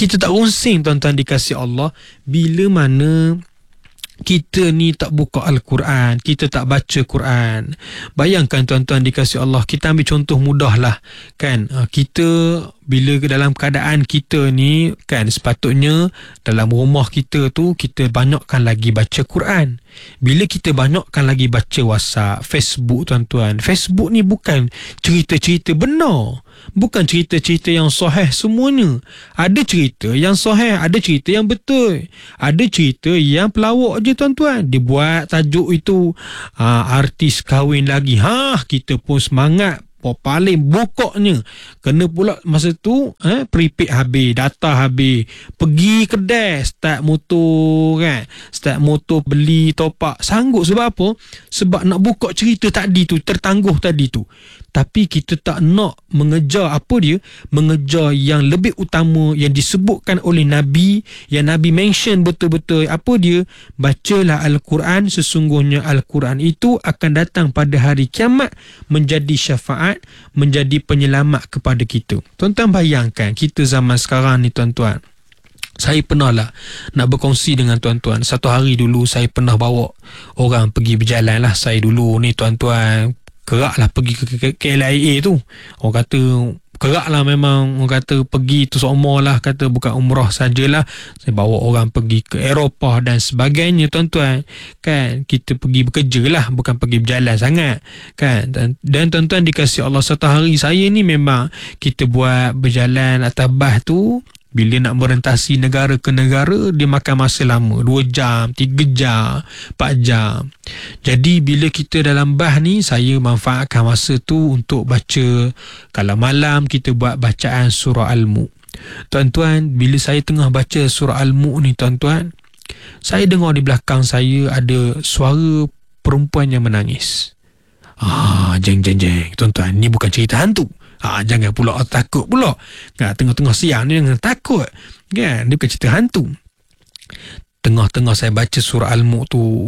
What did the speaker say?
kita tak rungsing tuan-tuan dikasih Allah, bila mana kita ni tak buka Al-Quran, kita tak baca Quran. Bayangkan tuan-tuan dikasih Allah, kita ambil contoh mudah lah kan. Kita bila dalam keadaan kita ni kan, sepatutnya dalam rumah kita tu kita banyakkan lagi baca Quran. Bila kita banyakkan lagi baca WhatsApp, Facebook tuan-tuan, Facebook ni bukan cerita-cerita benar, bukan cerita-cerita yang sahih semuanya. Ada cerita yang sahih, ada cerita yang betul, ada cerita yang pelawak je tuan-tuan. Dia buat tajuk itu artis kahwin lagi, kita pun semangat. Paling bokoknya kena pula masa tu prepaid habis, data habis, pergi kedai start motor beli top up. Sanggup sebab apa? Sebab nak buka cerita tadi tu, tertangguh tadi tu. Tapi kita tak nak mengejar mengejar yang lebih utama yang disebutkan oleh Nabi, yang Nabi mention betul-betul. Apa dia? Bacalah Al-Quran, sesungguhnya Al-Quran itu akan datang pada hari kiamat menjadi syafaat, menjadi penyelamat kepada kita. Tuan-tuan bayangkan kita zaman sekarang ni tuan-tuan. Saya pernah lah nak berkongsi dengan tuan-tuan. Satu hari dulu saya pernah bawa orang pergi berjalan lah. Saya dulu ni tuan-tuan kerak lah pergi ke KLIA tu. Orang kata kerak lah memang, orang kata pergi tu seumur lah, kata bukan umrah sajalah. Saya bawa orang pergi ke Eropah dan sebagainya tuan-tuan kan. Kita pergi bekerja lah, bukan pergi berjalan sangat kan. Dan tuan-tuan dikasih Allah, satu hari saya ni memang kita buat berjalan atas bas tu. Bila nak merentasi negara ke negara, dia makan masa lama, 2 jam, 3 jam, 4 jam. Jadi bila kita dalam bas ni, saya manfaatkan masa tu untuk baca. Kalau malam kita buat bacaan surah Al-Mulk. Tuan-tuan, bila saya tengah baca surah Al-Mulk ni tuan-tuan, saya dengar di belakang saya ada suara perempuan yang menangis. Jeng. Tuan-tuan, ni bukan cerita hantu. Jangan pula takut pula. Tengah-tengah siang ni jangan takut. Kan? Dia bukan cerita hantu. Tengah-tengah saya baca surah Al-Mulk tu,